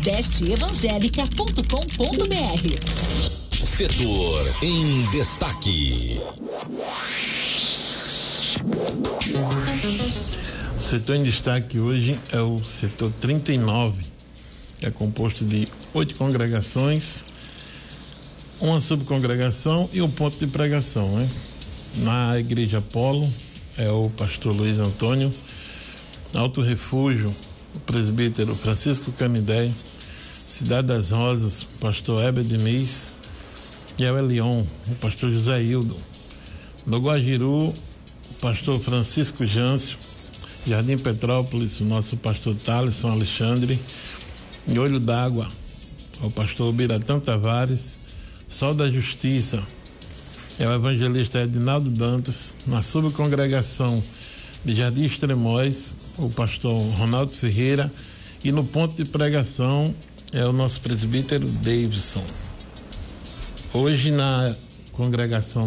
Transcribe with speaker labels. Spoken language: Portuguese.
Speaker 1: nordesteevangelica.com.br.
Speaker 2: Setor em destaque.
Speaker 3: O setor em destaque hoje é o setor 39, que é composto de 8 congregações, uma subcongregação e um ponto de pregação, né? Na Igreja Apolo é o pastor Luiz Antônio, Alto Refúgio, o presbítero Francisco Canidé, Cidade das Rosas, pastor Heber Diniz, e El Elion, o pastor José Hildo. No Guajiru, o pastor Francisco Jâncio, Jardim Petrópolis, o nosso pastor Thaleson Alexandre, em Olho d'Água, o pastor Biratã Tavares, Sol da Justiça, é o evangelista Edinaldo Dantas. Na subcongregação de Jardim Extremóis, o pastor Ronaldo Ferreira, e no ponto de pregação é o nosso presbítero Davidson. Hoje na congregação